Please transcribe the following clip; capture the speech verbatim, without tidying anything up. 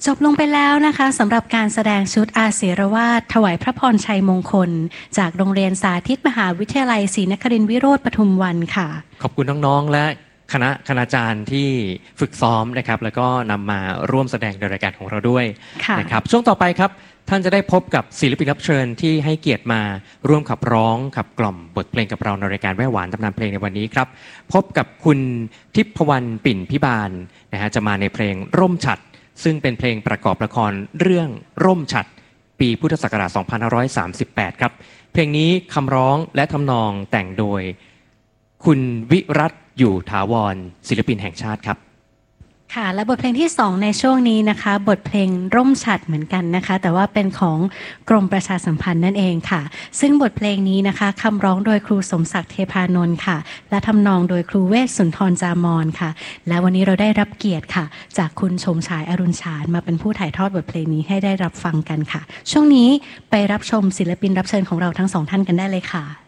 จบลงไปแล้วนะคะสำหรับการแสดงชุดอาเสรวาทถวายพระพรชัยมงคลจากโรงเรียนสาธิตมหาวิทยาลัยศรีนครินทร์วิโรธปทุมวันค่ะขอบคุณน้องๆและคณะคณาจารย์ที่ฝึกซ้อมนะครับแล้วก็นำมาร่วมแสดงในรายการของเราด้วยนะครับช่วงต่อไปครับท่านจะได้พบกับศิลปินรับเชิญที่ให้เกียรติมาร่วมขับร้องขับกล่อมบทเพลงกับเราในรายการแว่หวานตำนานเพลงในวันนี้ครับพบกับคุณทิพวรรณปิ่นพิบาลนะฮะจะมาในเพลงร่มฉัตรซึ่งเป็นเพลงประกอบละครเรื่องร่มฉัตรปีพุทธศักราชสองพันห้าร้อยสามสิบแปดครับเพลงนี้คำร้องและทำนองแต่งโดยคุณวิรัตอยู่ถาวรศิลปินแห่งชาติครับค่ะและบทเพลงที่สองในช่วงนี้นะคะบทเพลงร่มฉัตรเหมือนกันนะคะแต่ว่าเป็นของกรมประชาสัมพันธ์นั่นเองค่ะซึ่งบทเพลงนี้นะคะคำร้องโดยครูสมศักดิ์เทพานนท์ค่ะและทำนองโดยครูเวชสุนทรจามรค่ะและวันนี้เราได้รับเกียรติค่ะจากคุณชมชายอรุณฉานมาเป็นผู้ถ่ายทอดบทเพลงนี้ให้ได้รับฟังกันค่ะช่วงนี้ไปรับชมศิลปินรับเชิญของเราทั้งสองท่านกันได้เลยค่ะ